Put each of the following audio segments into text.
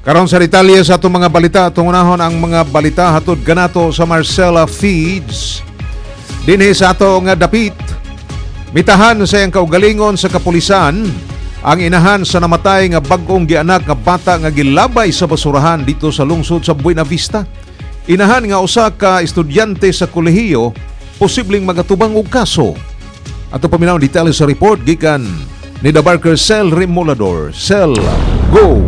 Karon sa detalye sa atong mga balita, atong unahon ang mga balita hatod ganato sa Marcela Feeds. Dinhi sa ato nga dapit, mitahan sa iyang kaugalingon sa kapulisan ang inahan sa namatay nga bag-ong gianak nga bata nga gilabay sa basurahan dito sa lungsod sa Buena Vista. Inahan nga usa ka estudyante sa kolehiyo posibleng magatubang og kaso. Ato paminaw detalye sa report gikan ni The Barker Cell Remolador. Cell, go!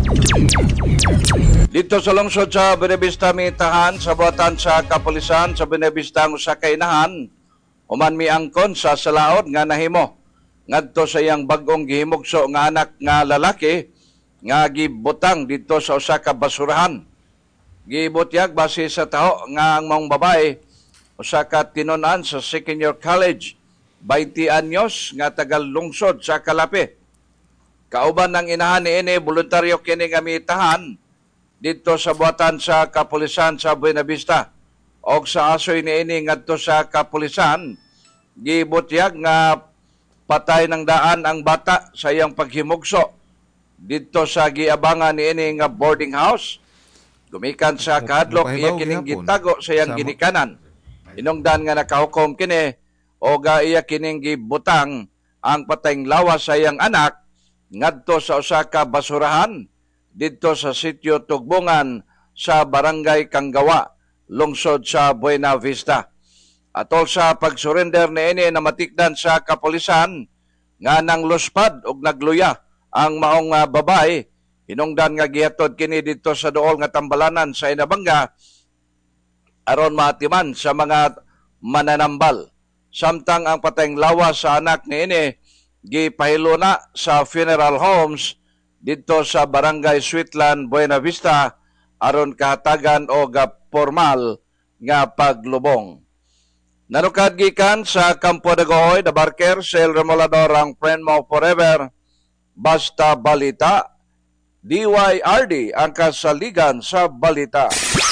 Dito sa lungsod sa Buena Vista mitahan sa buhatan sa kapulisan sa Buena Vista ang usa ka inahan human miangkon sa salaod nga nahimo ngadto sa iyang bag-ong gihimugso nga anak nga lalaki nga gibutang dito sa usa ka basurahan. Gibutyag base sa taho nga ang maong babae usa ka tinun-an sa second year college 20 anyos nga tagal lungsod sa Kalapi. Kauban ng inahan ni ini voluntaryo kini nga mitahan dito sa buhatan sa kapulisan sa Buena Vista. Og sa asoy ni ini ngadto sa kapulisan, gibutyag nga patay ng daan ang bata sa iyang paghimugso dito sa giabangan ni ini nga boarding house. Gumikan sa kahadlok iya kining gitago sa iyang ginikanan. Inungdan nga nakahukom kini o iya kining gibutang ang patayng lawas sa iyang anak ngadto sa usa ka basurahan dito sa sitio Tugbungan sa Barangay Kanggawa, lungsod sa Buena Vista. Atol sa pagsurrender ni ini na matikdan sa kapulisan nga nang luspad og nagluya ang maong babae, hinungdan nga gihatod kini dito sa duol nga tambalanan sa Inabanga aron maatiman sa mga mananambal. Samtang ang patayng lawas sa anak ni ini gipahilo na sa funeral homes dito sa Barangay Sweetland, Buena Vista aron kahatagan o formal nga paglubong. Nanukad gikan sa Campo de Gohoy, The Barker, Cell Remolador ang friend mo forever. Basta balita, DYRD ang kasaligan sa balita.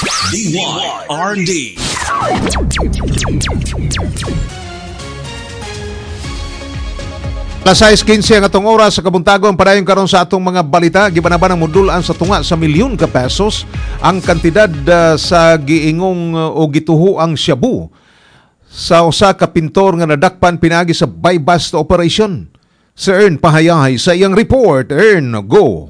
DYRD. Alas 6:15 ang atong oras sa kabuntagon padayon karon sa atong mga balita. Gibanaban ang modulan sa tunga sa milyon ka pesos ang kantidad sa giingong o gituho ang shabu sa usa ka pintor nga nadakpan pinagi sa buy-bust operation. Si Ern Pahayahay sa iyang report. Ern, go!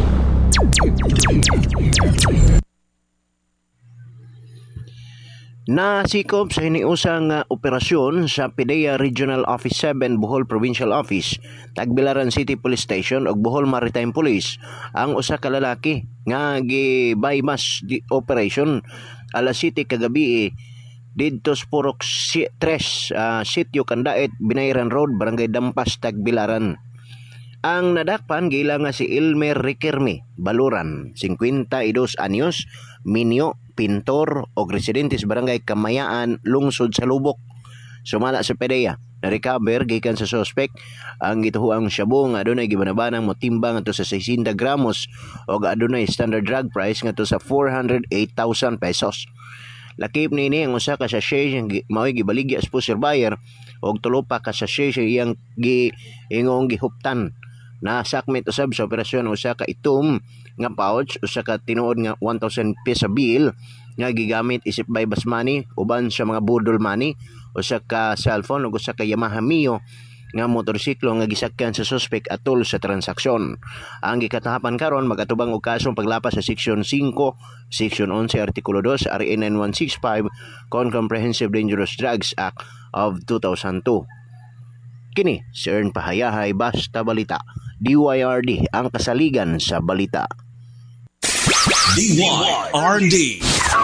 Nasikop sa hiniusang operasyon sa PIDEA Regional Office 7 Bohol Provincial Office, Tagbilaran City Police Station ug Bohol Maritime Police ang usa ka lalaki nga gi-bypass operation alas 7 kagabi didto sa Purok 3, Sitio Kandait, Binayran Road, Barangay Dampas, Tagbilaran. Ang nadakpan gila nga si Elmer Riquerme Baluran, 52 anyos, minyo, pintor o residente sa Barangay Kamayaan, lungsod sa Lubok. Sumala sa PIDEA, na-recover gikan sa suspect ang gituhuang shabu nga adunay gibanabanang motimbang ngadto sa 60 gramos o adunay standard drug price ngadto sa 408,000 pesos. Lakip nini ang usa ka sachet mao'y gibaligya sa pusher buyer og tulo pa ka sachet iyang giingong gihuptan. Nasakmit usab sa operasyon usa ka itom nga pouch, usa ka tinuod nga 1,000 peso bill nga gigamit isip buy-bust money uban sa mga budol money, usa ka cellphone ug usa ka Yamaha Mio nga motorsiklo nga gisakyan sa suspect atol sa transaksyon. Ang gikatahapan karon magatubang og kasong paglapas sa Section 5, Section 11, Artikulo 2 RA 9165 con Comprehensive Dangerous Drugs Act of 2002. Kini si Ern Pahayahay, Basta Balita. DYRD ang kasaligan sa balita. DYRD.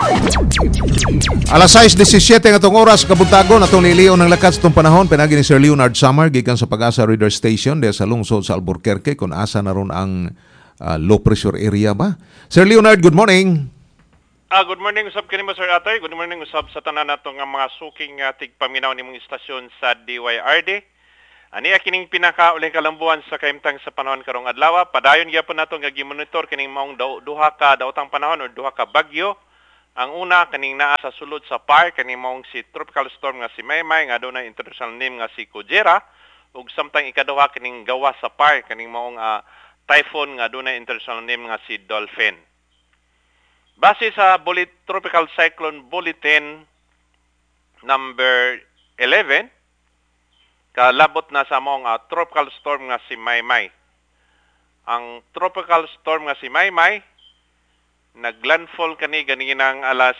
Alas 6:17 ang atong oras kabuntagon atong liliw ng lakas itong panahon pinagi ni Sir Leonard Samar gikan sa Pag-asa Radar Station diya sa lungsod sa Albuquerque kung asa na ron ang low pressure area ba. Sir Leonard, good morning. Good morning usab kini mo Sir Atoy. Good morning usab sa tanan nato nga mga suking tigpaminaw nimong istasyon sa DYRD. Ani kining pinakauling kalambuan sa kaimtang sa panahon karong adlaw. Padayon gyapon nato nga gi-monitor kining maong duha ka daotang panahon o duha ka bagyo. Ang una kaning naa sa sulod sa par kaning maong si tropical storm nga si Maymay nga adunay international name nga si Kujera ug samtang ikaduha kining gawas sa par kaning maong typhoon nga dunay international name nga si Dolphin. Base sa Tropical Cyclone Bulletin number 11, kalabot na sa mong tropical storm nga si Maymay. Ang tropical storm nga si Maymay naglandfall kani ganinang alas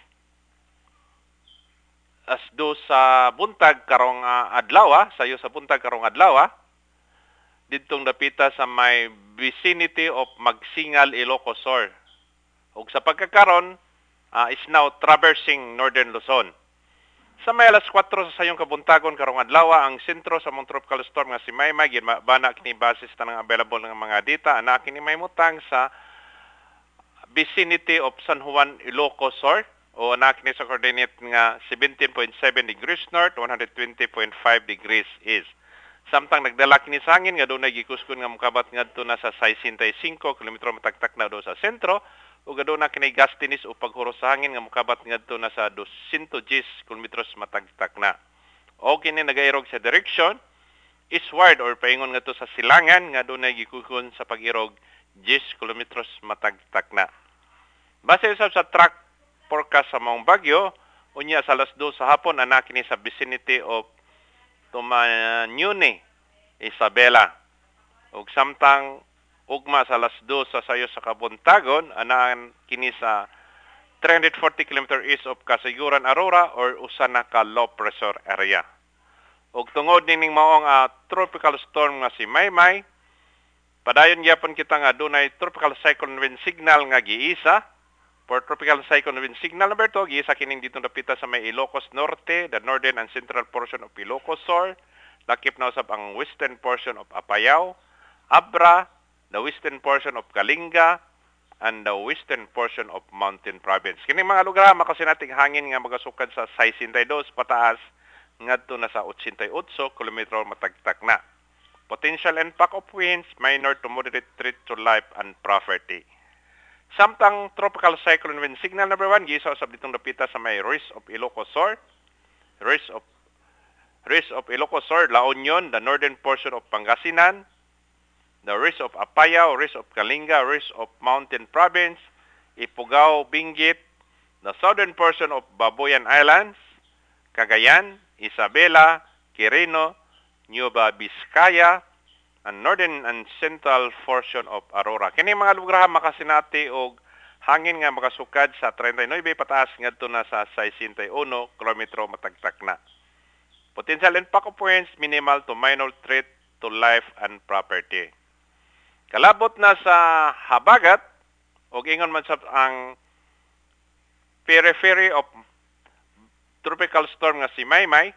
2 sa buntag karong adlaw, sayo sa buntag karong adlaw, didtong dapita sa may vicinity of Magsingal, Ilocos Sur. Ug sa pagkakaron is now traversing northern Luzon. Sa may alas 4 sa sayong kabuntagon karong adlaw, ang sentro sa mong tropical storm nga si Maymay ginbana kini basis tanang available nga mga data ana kini mahimutang sa vicinity of San Juan, Ilocos Sur, o anak ni sa coordinate nga 17.7 degrees north, 120.5 degrees east. Samtang nagdala kini sa hangin nga doon nagikuskon nga mukabat ngadto na sa 65 kilometro matagtak na do sa sentro, ug aduna kini gustinis o paghuro sa hangin nga mukabat ngadto na sa 210 kilometros matagtak na. O kini nagairog sa direction eastward or paingon ngadto sa silangan nga doon nagikuskon sa pag-irog 10 kilometros matagtak na. Base sa track forecast sa maong bagyo, unya sa alas 2 sa hapon ana kini sa vicinity of Tumanyuni, Isabela. Ug samtang ugma sa alas 2 sa sayo sa kabuntagon ana kini sa 340 km east of Kasiguran, Aurora or usa na ka low pressure area. Ug tungod ning maong tropical storm nga si Maymay, padayon gyapon kita nga dunay tropical cyclone wind signal nga giisa. For tropical cyclone wind signal number 2, giisa kining dito napita sa may Ilocos Norte, the northern and central portion of Ilocos Sur, lakip na usab ang western portion of Apayao, Abra, the western portion of Kalinga, and the western portion of Mountain Province. Kining mga lugar makasinating hangin nga magasukad sa 62 pataas ngadto na sa 88 kilometro matagtak na. Potential impact of winds minor to moderate threat to life and property. Samtang tropical cyclone wind signal number 1 giisa usab ditong dapita sa may Ruiz of Ilocos Sur, Ruiz of Ilocos Sur, La Union, the northern portion of Pangasinan, the Ruiz of Apayao, Ruiz of Kalinga, Ruiz of Mountain Province, Ifugao, Benguet, the southern portion of Babuyan Islands, Cagayan, Isabela, Quirino, Nueva Vizcaya, and northern and central portion of Aurora. Kini mga lugar makasinati og hangin nga makasukad sa 39 pataas ngadto na sa 61 kilometro matagtak na. Potential impact of winds minimal to minor threat to life and property. Kalabot na sa habagat og ingon man sa ang periphery of tropical storm nga si Maymay,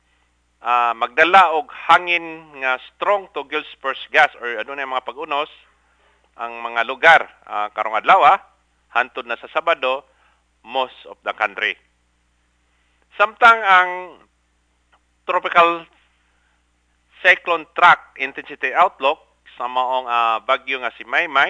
magdala og hangin nga strong to Gulf gas or adunay mga pag-unos ang mga lugar karong adlaw hantod na sa Sabado most of the country. Samtang ang tropical cyclone track intensity outlook sa maong bagyo nga si Maymay,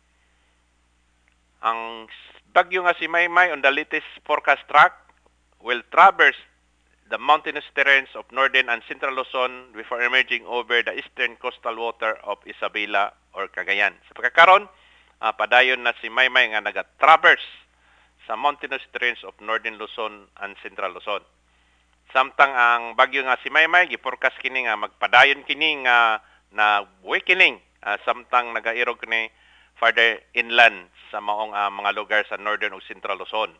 ang bagyo nga si Maymay on the latest forecast track will traverse the mountainous terrains of northern and central Luzon before emerging over the eastern coastal water of Isabela or Cagayan. Sa pagkakaron, padayon na si Maymay nga naga-traverse sa mountainous terrains of northern Luzon and central Luzon. Samtang ang bagyo nga si Maymay, giforecast kini nga magpadayon kini nga na weakening samtang nagairog kini farther inland sa maong mga lugar sa northern ug central Luzon.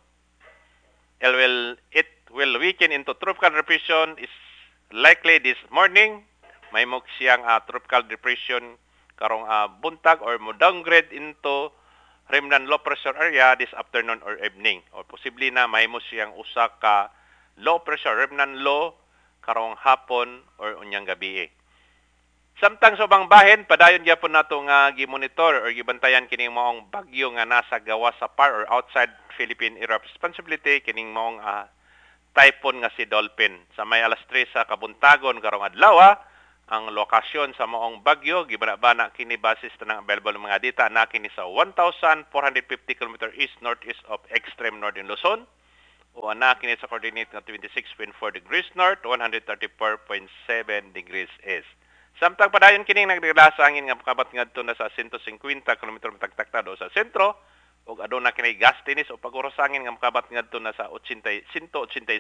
It will weaken into tropical depression is likely this morning. May mo siyang tropical depression karong buntag or mo downgrade into remnant low pressure area this afternoon or evening. Or possibly na may mo siyang usa ka low pressure remnant low karong hapon or unyang gabi. Samtang sa ubang bahin, padayon gyapon nato nga gi-monitor or gibantayan kining maong bagyo nga nasa gawas sa far or outside Philippine area of responsibility kining maong typhoon nga si Dolphin. Sa may alas 3 sa kabuntagon karong adlaw, ang lokasyon sa maong bagyo gibana-bana kini basis tanang available mga data na kini sa 1,450 km east northeast of extreme northern Luzon o ana kini sa coordinate nga 26.4 degrees north, 134.7 degrees east. Samtang padayon kining nagregla sa hangin nga makabat ngadto na sa 150 km matagtak do sa sentro ug aduna kini gastinis o paguros sa hangin nga makabat ngadto na sa 185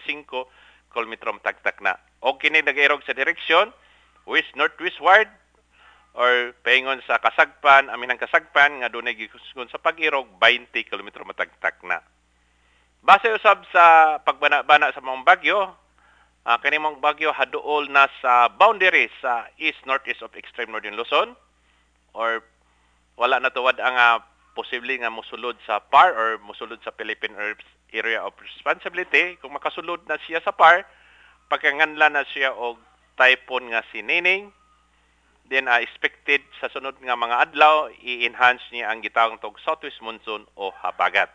km matagtak na. Og kini nagairog sa direksyon west northwestward or paingon sa kasagpan, aminang kasagpan nga dunay gikusgon sa pag-irog 20 km matagtak na. Base usab sa pagbana-bana sa mga bagyo, kani mong bagyo haduol na sa boundary sa east-northeast of extreme northern Luzon or wala na tuwad ang posible nga mosulod sa PAR or mosulod sa Philippine Area of Responsibility. Kung makasulod na siya sa PAR, pagkanganla na siya og typhoon nga si Nining, then expected sa sunod nga mga adlaw, i-enhance niya ang gitawag tog southwest monsoon o habagat.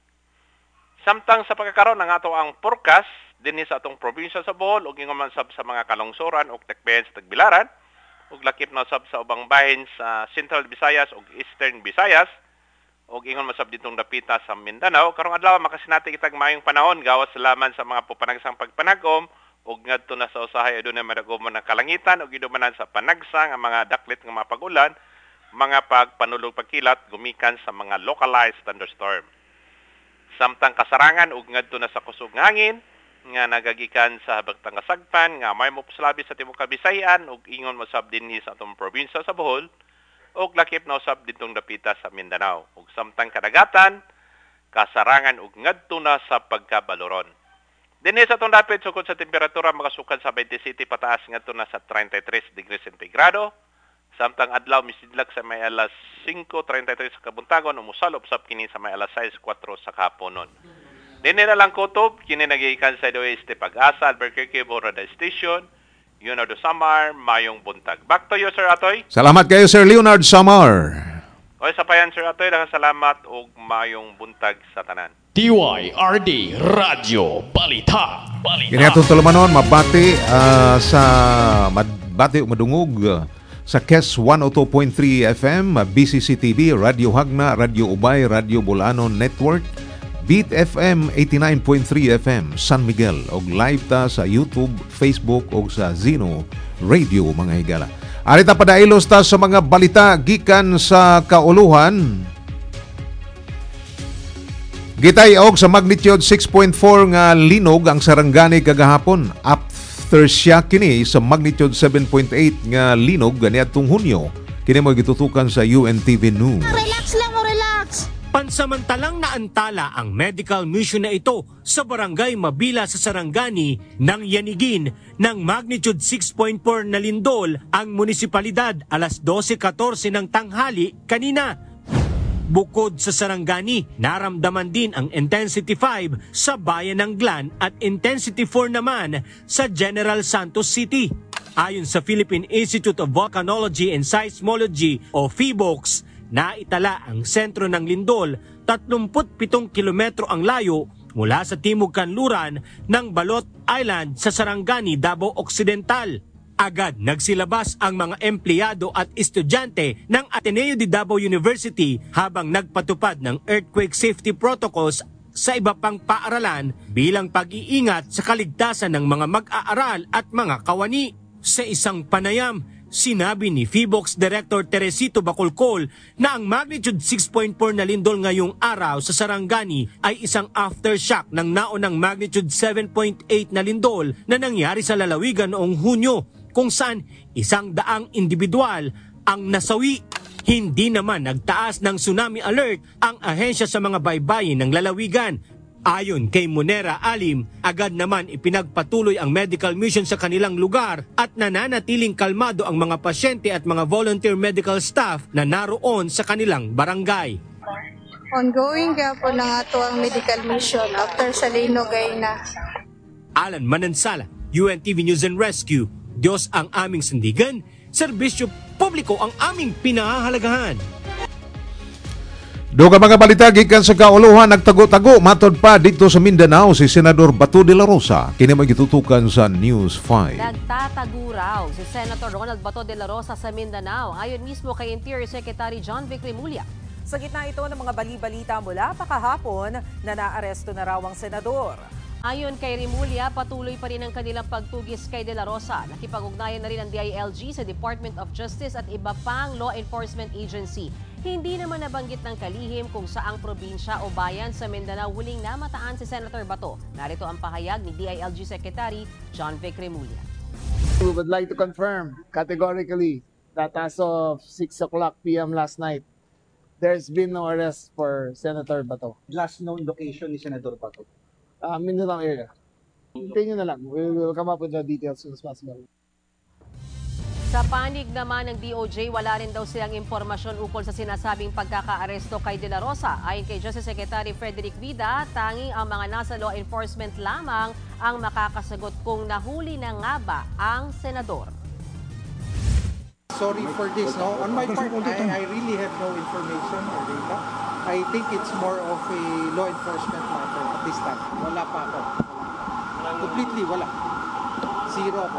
Samtang sa pagkakaroon ng ato ang forecast, din sa atong probinsya sa Bohol, ug ingon man sab sa mga kalungsoran ug tekbayan sa Tagbilaran, ug lakip na sab sa ubang bahin sa Central Visayas ug Eastern Visayas, ug ingon man sab ditong dapita sa Mindanao. Karong adlaw makasinati kitag maayong panahon gawas salaman sa mga pupanagsang pagpanagom ug ngadto na sa usahay adunay madagom na kalangitan ug idumanan sa panagsang ang mga daklit nga mga pag-ulan, mga pagpanulog pagkilat gumikan sa mga localized thunderstorm. Samtang kasarangan ug ngadto na sa kusog nga hangin nga nagagikan sa Bagtang Kasagpan nga may mopuslabi sa tibuok Kabisayan ug ingon mo sab dinhi sa atong probinsya sa Bohol ug lakip na usab ditong dapita sa Mindanao ug samtang kadagatan kasarangan ug ngadto na sa pagkabaloron. Dinhi sa atong dapit sukod sa temperatura makasukad sa 27 pataas ngadto na sa 33 degrees centigrado. Samtang adlaw misidlak sa may alas 5:33 sa kabuntagon umusalop sab kini sa may alas 6:04 sa kahaponon. Dini na lang kutob, kini nagiikan sa Oeste Pag-asa, Albuquerque, Borada Station, Leonardo Samar, mayong buntag. Back to you, Sir Atoy. Salamat kayo, Sir Leonard Samar. O sa payan, Sir Atoy, salamat ug mayong buntag sa tanan. DYRD Radio Balita. Kini atong tulumanon mabati sa mabati madungog sa KES 102.3 FM, BCC TV, Radio Hagna, Radio Ubay, Radio Bulano Network, Beat FM 89.3 FM San Miguel og live ta sa YouTube, Facebook og sa Zeno Radio mga higala. Arita padailos ta sa mga balita gikan sa kauluhan. Gitay og sa magnitude 6.4 nga linog ang Sarangani kagahapon. After siya kini sa magnitude 7.8 nga linog ganiadtong Hunyo. Kini mo gitutukan sa UNTV News. Relax lang o relax. Pansamantalang naantala ang medical mission na ito sa barangay Mabila sa Sarangani nang yanigin ng magnitude 6.4 na lindol ang munisipalidad alas 12:14 ng tanghali kanina. Bukod sa Sarangani, naramdaman din ang Intensity 5 sa bayan ng Glan at Intensity 4 naman sa General Santos City. Ayon sa Philippine Institute of Volcanology and Seismology o PHIVOLCS, naitala ang sentro ng lindol 37 kilometro ang layo mula sa timog kanluran ng Balot Island sa Sarangani, Davao Occidental. Agad nagsilabas ang mga empleyado at estudyante ng Ateneo de Davao University habang nagpatupad ng earthquake safety protocols sa iba pang paaralan bilang pag-iingat sa kaligtasan ng mga mag-aaral at mga kawani. Sa isang panayam, sinabi ni PHIVOLCS Director Teresito Bacolcol na ang magnitude 6.4 na lindol ngayong araw sa Sarangani ay isang aftershock ng naunang magnitude 7.8 na lindol na nangyari sa lalawigan noong Hunyo, kung saan 100 individual ang nasawi. Hindi naman nagtaas ng tsunami alert ang ahensya sa mga baybayin ng lalawigan. Ayon kay Munera Alim, agad naman ipinagpatuloy ang medical mission sa kanilang lugar at nananatiling kalmado ang mga pasyente at mga volunteer medical staff na naroon sa kanilang barangay. Ongoing po na ato ang medical mission after sa linog ay na. Alan Manansala, UNTV News and Rescue. Diyos ang aming sandigan, serbisyo publiko ang aming pinahahalagahan. Duga mga balita gikan sa kauluhan nagtago-tago matod pa dito sa Mindanao si Senador Bato de la Rosa. Kini magitutukan sa News 5. Nagtatago raw si Senator Ronald Bato de la Rosa sa Mindanao ayon mismo kay Interior Secretary John Vic Remulla. Sa gitna ito ng mga bali-balita mula pa kahapon na naaresto na raw ang senador. Ayon kay Rimulya, patuloy pa rin ang kanilang pagtugis kay De La Rosa. Nakipag-ugnayan na rin ang DILG sa Department of Justice at iba pang law enforcement agency. Hindi naman nabanggit ng kalihim kung saang probinsya o bayan sa Mindanao huling namataan si Senator Bato. Narito ang pahayag ni DILG Secretary John Vic Rimulya. We would like to confirm categorically that as of 6 o'clock p.m. last night, there's been no arrest for Senator Bato. Last known location ni Senator Bato? Mindanao area. Hintayin nyo na lang. We will come up with the details as soon as possible. Sa panig naman ng DOJ, wala rin daw silang impormasyon ukol sa sinasabing pagkakaaresto kay De La Rosa. Ayon kay Justice Secretary Frederick Vida, tanging ang mga nasa law enforcement lamang ang makakasagot kung nahuli na nga ba ang senador. Sorry for this, no? On my part, I really have no information or data. I think it's more of a law enforcement matter at this time. Wala pa ako. Completely wala. Zero ako.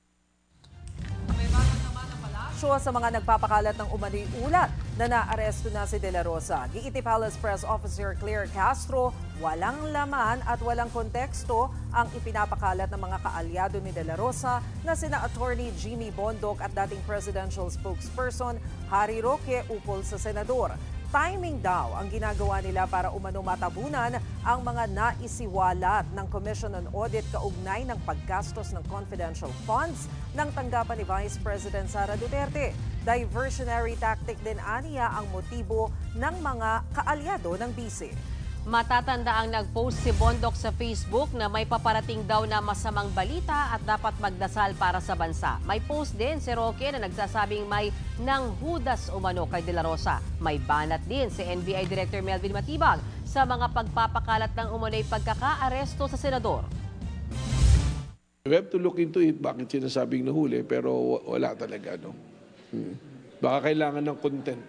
Sa mga nagpapakalat ng umano'y ulat na naaresto na si De La Rosa. Giiti Palace Press Officer Claire Castro, walang laman at walang konteksto ang ipinapakalat ng mga kaalyado ni De La Rosa na sina Attorney Jimmy Bondoc at dating presidential spokesperson Harry Roque ukol sa senador. Timing daw ang ginagawa nila para umano matabunan ang mga naisiwalat ng Commission on Audit kaugnay ng paggastos ng confidential funds ng tanggapan ni Vice President Sara Duterte. Diversionary tactic din aniya ang motibo ng mga kaalyado ng bise. Matatanda ang nag-post si Bondoc sa Facebook na may paparating daw na masamang balita at dapat magdasal para sa bansa. May post din si Roque na nagsasabing may nanghudas umano kay De La Rosa. May banat din si NBI Director Melvin Matibag sa mga pagpapakalat ng umano'y pagkakaaresto sa senador. We have to look into it, bakit sinasabing nahuli, pero wala talaga, no? Baka kailangan ng content.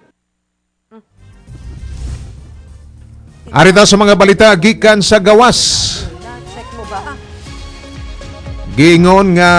Arita sa mga balita gikan sa gawas. Check mo ba? Giingon nga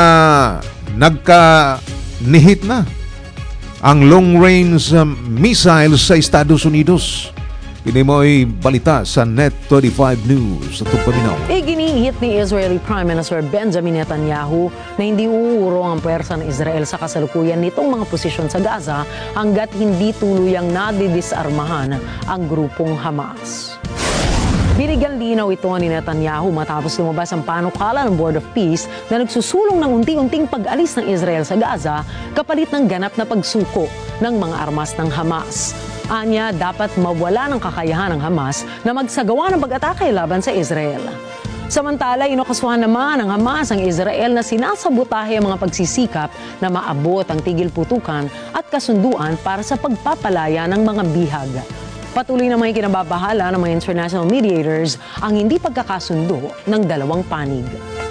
nagka-nihit na ang long-range missiles sa Estados Unidos. Kini mo'y balita sa Net 25 News sa Paminaw. Iginihit ni Israeli Prime Minister Benjamin Netanyahu na hindi uurong ang puwersa ng Israel sa kasalukuyan nitong mga posisyon sa Gaza hanggat hindi tuluyang nadidisarmahan ang grupong Hamas. Binigyan linaw ito ni Netanyahu matapos lumabas ang panukala ng Board of Peace na nagsusulong ng unti-unting pag-alis ng Israel sa Gaza kapalit ng ganap na pagsuko ng mga armas ng Hamas. Anya, dapat mawala ng kakayahan ng Hamas na magsagawa ng pag-atake laban sa Israel. Samantala, inokasuhan naman ng Hamas ang Israel na sinasabotahe ang mga pagsisikap na maabot ang tigil putukan at kasunduan para sa pagpapalaya ng mga bihag. Patuloy na may kinababahala ng mga international mediators ang hindi pagkakasundo ng dalawang panig.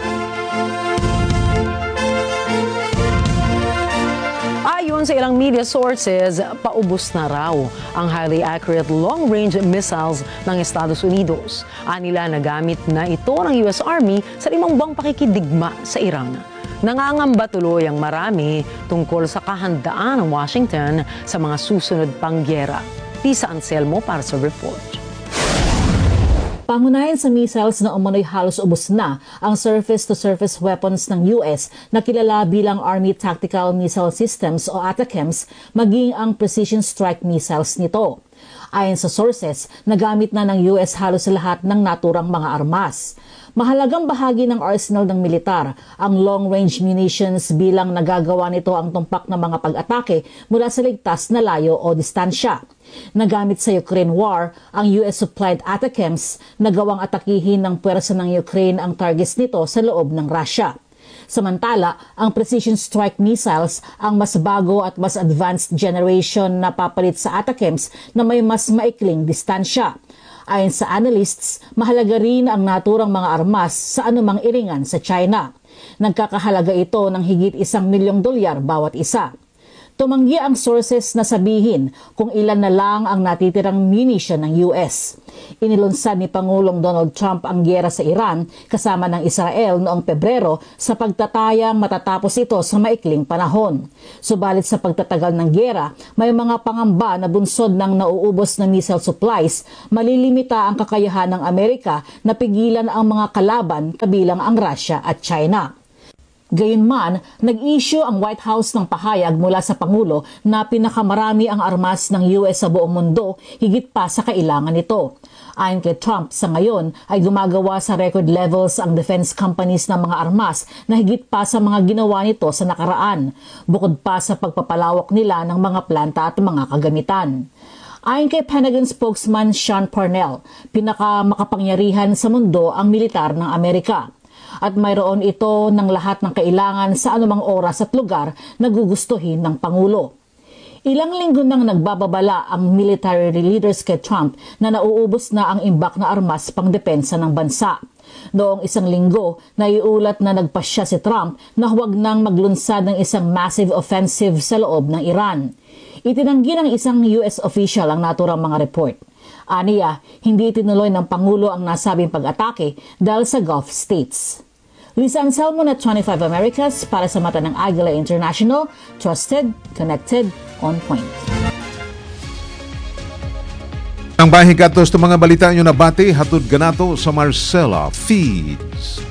Ayon sa ilang media sources, paubos na raw ang highly accurate long-range missiles ng Estados Unidos. Anila nagamit na ito ng US Army sa 5 buwang pakikidigma sa Iran. Nangangamba tuloy ang marami tungkol sa kahandaan ng Washington sa mga susunod pang gyera. Lisa Anselmo para sa report. Pangunahin sa missiles na umano'y halos ubos na ang surface-to-surface weapons ng US na kilala bilang Army Tactical Missile Systems o ATACMS, maging ang precision strike missiles nito. Ayon sa sources, nagamit na ng US halos lahat ng naturang mga armas. Mahalagang bahagi ng arsenal ng militar ang long-range munitions bilang nagagawa nito ang tumpak ng mga pag-atake mula sa ligtas na layo o distansya. Nagamit sa Ukraine War, ang US-supplied ATACMS na gawang atakihin ng puwersa ng Ukraine ang targets nito sa loob ng Russia. Samantala, ang precision strike missiles ang mas bago at mas advanced generation na papalit sa ATACMS na may mas maikling distansya. Ayon sa analysts, mahalaga rin ang naturang mga armas sa anumang iringan sa China. Nagkakahalaga ito ng higit $1 milyong bawat isa. Tumanggi ang sources na sabihin kung ilan na lang ang natitirang munition ng US. Inilunsad ni Pangulong Donald Trump ang giyera sa Iran kasama ng Israel noong Pebrero sa pagtatayang matatapos ito sa maikling panahon. Subalit sa pagtatagal ng giyera, may mga pangamba na bunsod ng nauubos na missile supplies, malilimita ang kakayahan ng Amerika na pigilan ang mga kalaban kabilang ang Russia at China. Gayunman, nag-issue ang White House ng pahayag mula sa Pangulo na pinakamarami ang armas ng US sa buong mundo, higit pa sa kailangan nito. Ayon kay Trump, sa ngayon ay gumagawa sa record levels ang defense companies ng mga armas na higit pa sa mga ginawa nito sa nakaraan, bukod pa sa pagpapalawak nila ng mga planta at mga kagamitan. Ayon kay Pentagon spokesman Sean Parnell, pinakamakapangyarihan sa mundo ang militar ng Amerika. At mayroon ito ng lahat ng kailangan sa anumang oras at lugar na gugustuhin ng Pangulo. Ilang linggo nang nagbababala ang military leaders kay Trump na nauubos na ang imbak na armas pang depensa ng bansa. Noong isang linggo, naiulat na nagpasya si Trump na huwag nang maglunsad ng isang massive offensive sa loob ng Iran. Itinanggi ng isang US official ang naturang mga report. Aniya, hindi itinuloy ng Pangulo ang nasabing pag-atake dahil sa Gulf states. Lisa Anselmo na 25 Americas para sa mata ng Aguila International, trusted, connected, on point. Ang bahig atos ng mga balita nyo na bati, hatod ganato sa Marcella Feeds.